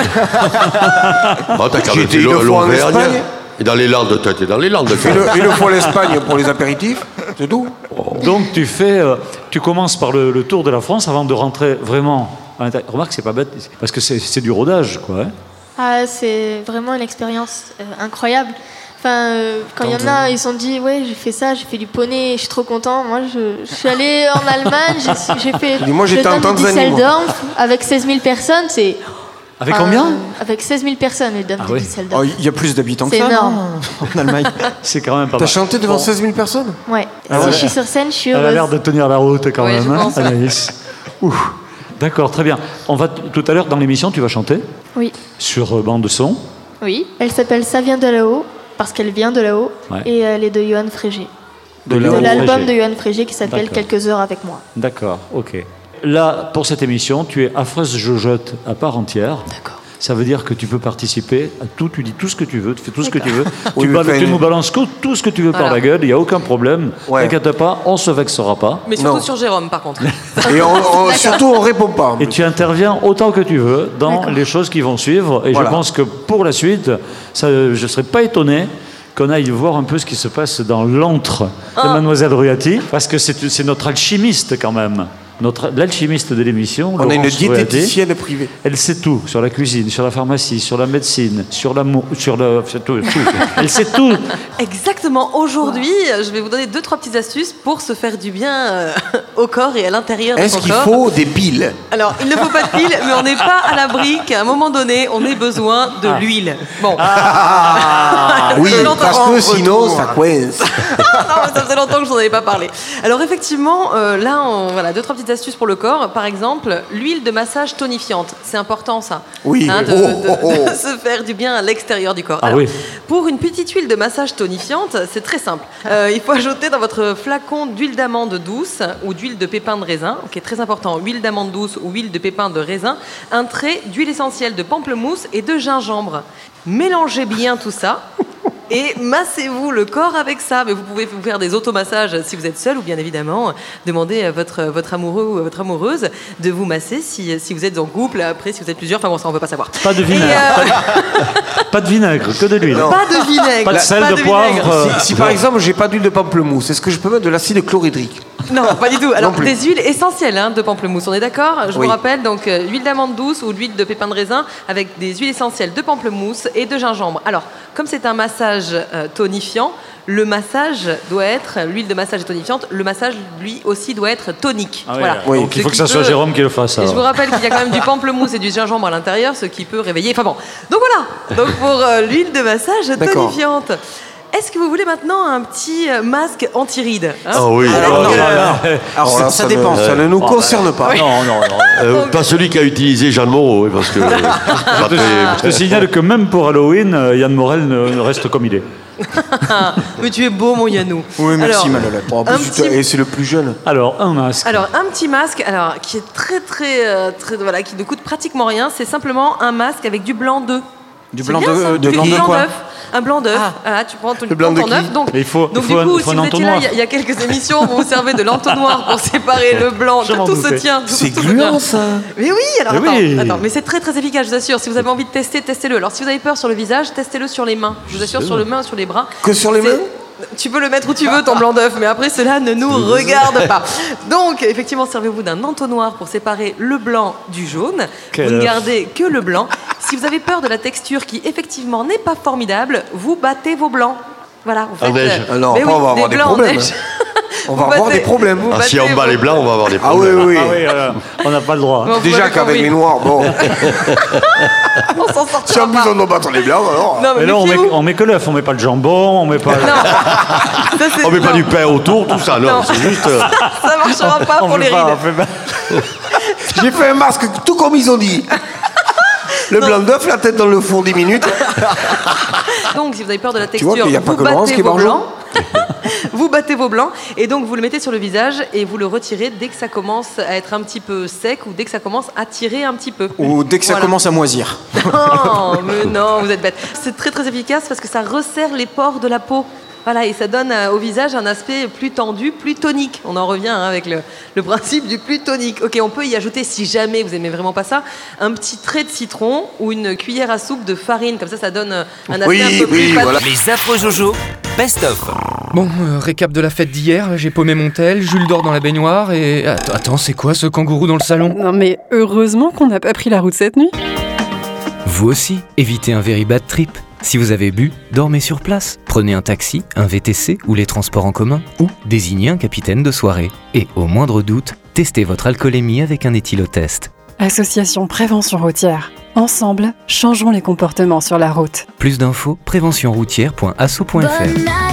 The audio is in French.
T'as qu'à J'ai mettre été une fois en Espagne. l'Auvergne. Et dans les Landes, t'es dans les Landes. Une fois l'Espagne pour les apéritifs, c'est tout. Donc tu commences par le tour de la France avant de rentrer vraiment à l'intérieur. Remarque, c'est pas bête, parce que c'est du rodage, quoi. Hein. Ah, c'est vraiment une expérience incroyable. Enfin, quand il y en a, ils se sont dit, ouais, j'ai fait ça, j'ai fait du poney, je suis trop content. Moi, je suis allée en Allemagne, j'ai fait Moi, j'étais en le Dame de Tanzanie, moi. Düsseldorf avec 16 000 personnes. C'est Avec combien? Avec 16 000 personnes, le Dame de oui. Düsseldorf. Il y a plus d'habitants que C'est ça, énorme. non, en Allemagne. C'est quand même pas T'as mal. chanté devant 16 000 personnes? Ouais. Ah Si ouais. je suis sur scène, je suis Elle a heureuse. l'air de tenir la route quand Oui, même, je pense, ouais. Anaïs. Ouh. D'accord, très bien. On va tout à l'heure dans l'émission, tu vas chanter Oui. sur bande de son. Oui. Elle s'appelle Ça vient de là-haut, parce qu'elle vient de là-haut, Ouais. et elle est de Johan Frégé. De De Johan l'album Frégé. de Johan Frégé qui s'appelle D'accord. Quelques heures avec moi. D'accord, ok. Là, pour cette émission, tu es affreuse jojote à part entière. D'accord. Ça veut dire que tu peux participer à tout, tu dis tout ce que tu veux, tu fais tout ce que tu veux. Oui, mais tu enfin, nous balances tout ce que tu veux par Voilà. la gueule, il n'y a aucun problème. Ouais. T'inquiète pas, on se vexera pas. Mais surtout Non. sur Jérôme, par contre. Et surtout, on répond pas. Et tu interviens autant que tu veux dans D'accord. les choses qui vont suivre. Et Voilà. je pense que pour la suite, je ne serais pas étonné qu'on aille voir un peu ce qui se passe dans l'antre de Mademoiselle Ruyati, parce que c'est notre alchimiste quand même. L'alchimiste de l'émission, On a une Laurence Ruyati. diététicienne privée. Elle sait tout sur la cuisine, sur la pharmacie, sur la médecine, sur l'amour, sur tout. Elle sait tout. Exactement. Aujourd'hui, je vais vous donner 2-3 petites astuces pour se faire du bien au corps et à l'intérieur de Est-ce son qu'il corps. faut des piles? Alors, il ne faut pas de pile, mais on n'est pas à l'abri qu'à un moment donné, on ait besoin de l'huile. Bon. Oui, Ça fait longtemps. parce que sinon, ça coince. Non, mais ça faisait longtemps que je n'en avais pas parlé. Alors effectivement, là, voilà, 2-3 petites astuces pour le corps. Par exemple, l'huile de massage tonifiante. C'est important, ça. Oui. De se faire du bien à l'extérieur du corps. Ah Alors, oui. Pour une petite huile de massage tonifiante, c'est très simple. Il faut ajouter dans votre flacon d'huile d'amande douce ou d'huile de pépins de raisin, qui est très important, huile d'amande douce ou huile de pépins de raisin, un trait d'huile essentielle de pamplemousse et de gingembre. Mélangez bien tout ça. Et massez-vous le corps avec ça. Mais vous pouvez vous faire des automassages si vous êtes seul ou bien évidemment demander à votre amoureux ou à votre amoureuse de vous masser si vous êtes en couple. Après, si vous êtes plusieurs, enfin bon, ça on ne peut pas savoir. Pas de vinaigre. Pas de vinaigre, que de l'huile. Pas de vinaigre. Pas de sel, de vinaigre. poivre. Si par exemple, j'ai pas d'huile de pamplemousse, est-ce que je peux mettre de l'acide chlorhydrique? Non, pas du tout. Alors, Non plus. des huiles essentielles de pamplemousse, on est d'accord? Je Oui. vous rappelle, donc, l'huile d'amande douce ou l'huile de pépins de raisin avec des huiles essentielles de pamplemousse et de gingembre. Alors, comme c'est un massage tonifiant, le massage doit être, l'huile de massage est tonifiante, le massage, lui aussi, doit être tonique. Ah oui, voilà. Oui. Donc il Ce faut que qui ça soit peut- Jérôme qui le fasse. Et je alors. vous rappelle qu'il y a quand même du pamplemousse et du gingembre à l'intérieur, ce qui peut réveiller. Enfin bon. Donc voilà. Donc pour l'huile de massage D'accord. tonifiante. Est-ce que vous voulez maintenant un petit masque anti-rides Ah oui. Alors là, ça dépend. Ça ne nous concerne pas. Non, non, non. Pas celui qui a utilisé Jeanne Moreau, oui, parce que. Je te signale que même pour Halloween, Yann Morel ne reste comme il est. Mais tu es beau, mon Yannou. Oui, merci, Alors, Manolette. En Un plus, petit- et c'est le plus jeune. Alors, un masque. Alors, un petit masque, alors qui est très, voilà, qui ne coûte pratiquement rien. C'est simplement un masque avec du blanc d'œuf. Du C'est blanc bien, ça. de Du blanc de quoi? d'œuf. Un blanc d'œuf. Ah. Voilà, tu prends ton blanc de ton qui? œuf. Donc, Mais il faut donc un- du coup, il faut si un vous étiez là, entonnoir. il y a quelques émissions, vous vous servez de l'entonnoir pour séparer le blanc. Je m'en Tout se doutais. tient. C'est tout se gluant, tient. ça. Mais oui, alors Mais attends, oui. attends, mais c'est très très efficace, je vous assure. Si vous avez envie de tester, testez-le. Alors si vous avez peur sur le visage, testez-le sur les mains. Je vous assure, sur les mains, sur les bras. Que sur les C'est- mains? Tu peux le mettre où tu veux, ton blanc d'œuf, mais après cela ne nous regarde pas. Donc, effectivement, servez-vous d'un entonnoir pour séparer le blanc du jaune. Quel Vous ne œuf. gardez que le blanc. Si vous avez peur de la texture qui, effectivement, n'est pas formidable, vous battez vos blancs. Voilà, vous faites. neige. Ah non, mais après, on va avoir des blancs en problèmes, neige. On Vous va avoir battez- des problèmes. vous Ah, si battez on bat vos- les blancs, on va avoir des Ah oui, problèmes. oui, Ah oui. oui, on n'a pas le droit. Bon, vous Déjà m'avez qu'avec compris. les noirs, bon. On s'en Si sortira en plus pas. on doit battre les blancs, alors. Non, mais Mais là, méfiez-vous. on met que l'œuf, on met pas le jambon, on met pas. Non. Ça, c'est- On met pas non. du pain autour, tout ça, non. Non. C'est juste. Ça marchera pas On pour fait les pas, rides. on fait pas. J'ai fait un masque tout comme ils ont dit. Le blanc d'œuf, la tête dans le four 10 minutes. Donc, si vous avez peur de la vois texture, qu'il y a pas vous que Laurence battez qui vos mange. blancs. Vous battez vos blancs et donc vous le mettez sur le visage et vous le retirez dès que ça commence à être un petit peu sec ou dès que ça commence à tirer un petit peu. Ou dès que ça Voilà. commence à moisir. Non, mais non, vous êtes bête. C'est très très efficace parce que ça resserre les pores de la peau. Voilà, et ça donne au visage un aspect plus tendu, plus tonique. On en revient avec le principe du plus tonique. Ok, on peut y ajouter, si jamais vous aimez vraiment pas ça, un petit trait de citron ou une cuillère à soupe de farine. Comme ça donne un aspect un peu plus pâteux. voilà. Les affreux Jojo, best-of. Bon, récap de la fête d'hier, j'ai paumé mon tel, Jules dort dans la baignoire et... Attends, c'est quoi ce kangourou dans le salon? Non mais heureusement qu'on n'a pas pris la route cette nuit. Vous aussi, évitez un very bad trip. Si vous avez bu, dormez sur place. Prenez un taxi, un VTC ou les transports en commun, ou désignez un capitaine de soirée. Et au moindre doute, testez votre alcoolémie avec un éthylotest. Association Prévention Routière. Ensemble, changeons les comportements sur la route. Plus d'infos, préventionroutière.asso.fr.